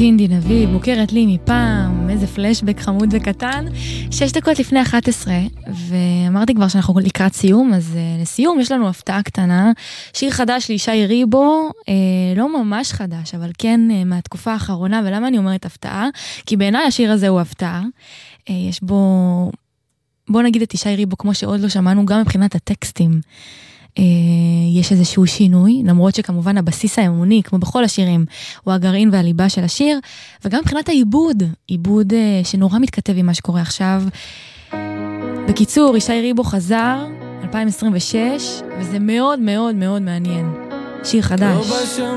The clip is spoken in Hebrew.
הינדי נביא, מוכרת לי מפעם, איזה פלשבק חמוד וקטן. 6 דקות לפני 11, ואמרתי כבר שאנחנו לקראת סיום, אז לסיום יש לנו הפתעה קטנה, שיר חדש לישי ריבו, לא ממש חדש, אבל כן מהתקופה האחרונה, ולמה אני אומרת הפתעה? כי בעיניי השיר הזה הוא הפתעה, יש בו, בוא נגיד את לישי ריבו, כמו שעוד לא שמענו, גם מבחינת הטקסטים, יש איזשהו שינוי, למרות שכמובן הבסיס האמוני, כמו בכל השירים, הוא הגרעין והליבה של השיר, וגם מבחינת העיבוד, עיבוד שנורא מתכתב עם מה שקורה עכשיו. בקיצור, ישי ריבו חזר, 2026, וזה מאוד מאוד מאוד מעניין. שיר חדש.